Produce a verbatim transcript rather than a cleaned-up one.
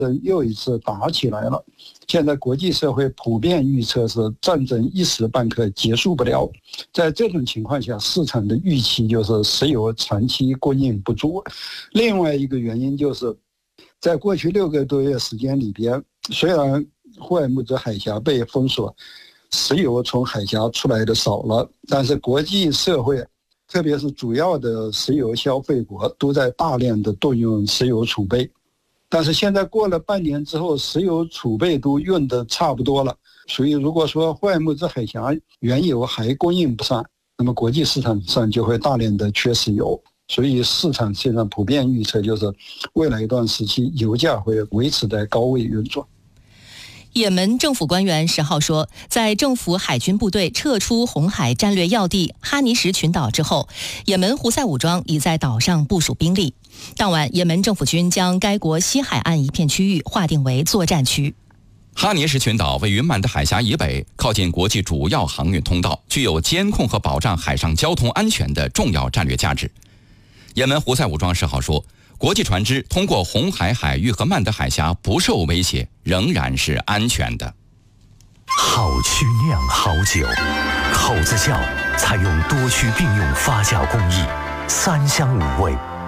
又一次打起来了。现在国际社会普遍预测是战争一时半刻结束不了，在这种情况下，市场的预期就是石油长期供应不足。另外一个原因就是，在过去六个多月时间里边，虽然霍尔木兹海峡被封锁，石油从海峡出来的少了，但是国际社会，特别是主要的石油消费国，都在大量的动用石油储备。但是现在过了半年之后，石油储备都用的差不多了，所以如果说霍尔木兹海峡原油还供应不上，那么国际市场上就会大量的缺石油。所以市场现在普遍预测就是未来一段时期油价会维持在高位运作。 也门政府官员十号说，在政府海军部队撤出红海战略要地哈尼什群岛之后，也门胡塞武装已在岛上部署兵力。当晚，也门政府军将该国西海岸一片区域划定为作战区。 哈尼什群岛位于曼德海峡以北，靠近国际主要航运通道，具有监控和保障海上交通安全的重要战略价值。也门胡塞武装十号说，国际船只通过红海海域和曼德海峡不受威胁，仍然是安全的。 好曲酿好酒，口子窖采用多区并用发酵工艺，三香五味，